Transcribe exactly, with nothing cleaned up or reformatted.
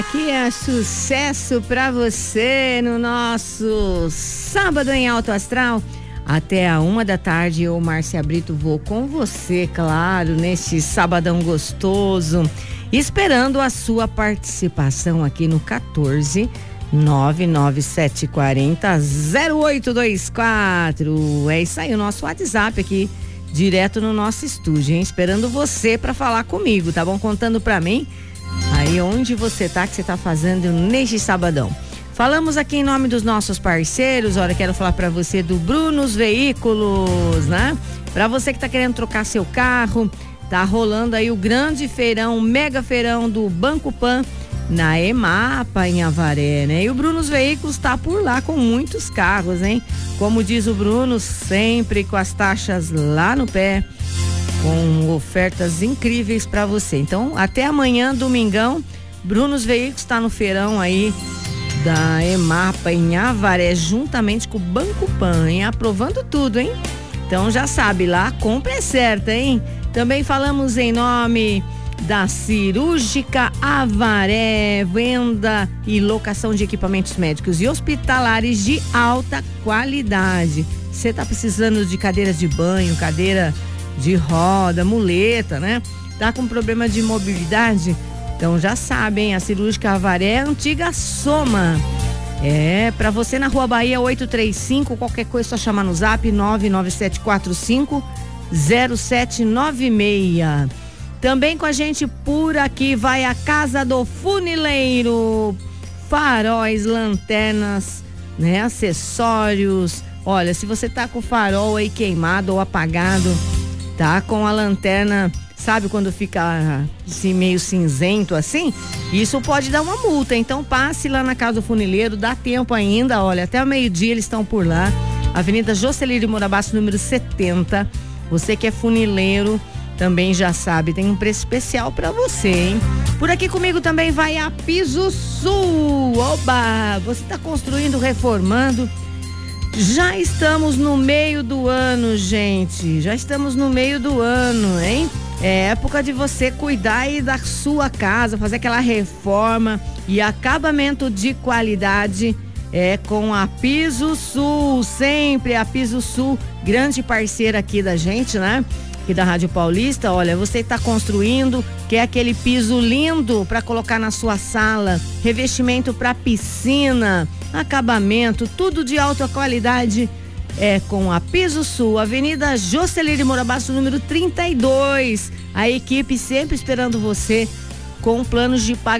Que é sucesso pra você no nosso Sábado em Alto Astral. Até a uma da tarde, eu, Márcia Brito, vou com você, claro, neste sabadão gostoso, esperando a sua participação aqui no quatorze nove nove sete quatro zero zero oito dois quatro. É isso aí, o nosso WhatsApp aqui, direto no nosso estúdio, hein? Esperando você pra falar comigo, tá bom? Contando pra mim aí onde você tá, que você tá fazendo neste sabadão. Falamos aqui em nome dos nossos parceiros. Olha, quero falar para você do Brunos Veículos, né? Para você que tá querendo trocar seu carro, tá rolando aí o grande feirão, o mega feirão do Banco Pan na EMAPA em Avaré, né? E o Brunos Veículos tá por lá com muitos carros, hein? Como diz o Bruno, sempre com as taxas lá no pé, com ofertas incríveis para você. Então, até amanhã, domingão, Brunos Veículos está no feirão aí da EMAPA em Avaré, juntamente com o Banco Pan, hein? Aprovando tudo, hein? Então já sabe, lá a compra é certa, hein? Também falamos em nome da Cirúrgica Avaré, venda e locação de equipamentos médicos e hospitalares de alta qualidade. Você tá precisando de cadeira de banho, cadeira de roda, muleta, né? Tá com problema de mobilidade? Então já sabem, a Cirúrgica Avaré, antiga Soma. É, pra você na Rua Bahia oitocentos e trinta e cinco, qualquer coisa é só chamar no zap nove nove sete quatro cinco zero sete nove seis. Também com a gente por aqui vai a Casa do Funileiro, faróis, lanternas, né? Acessórios. Olha, se você tá com o farol aí queimado ou apagado, tá com a lanterna, sabe quando fica assim, meio cinzento assim? Isso pode dar uma multa, então passe lá na Casa do Funileiro, dá tempo ainda, olha, até o meio-dia eles estão por lá, Avenida Jocelyn Morabasso, número setenta. Você que é funileiro, também já sabe, tem um preço especial pra você, hein? Por aqui comigo também vai a Piso Sul. Oba! Você tá construindo, reformando? Já estamos no meio do ano, gente. Já estamos no meio do ano, hein? É época de você cuidar aí da sua casa, fazer aquela reforma e acabamento de qualidade é com a Piso Sul. Sempre a Piso Sul, grande parceira aqui da gente, né? Aqui da Rádio Paulista. Olha, você está construindo, quer aquele piso lindo para colocar na sua sala, revestimento para piscina, acabamento, tudo de alta qualidade é com a Piso Sul, Avenida Jocelyn Morabasso, número trinta e dois. A equipe sempre esperando você com planos de pagamento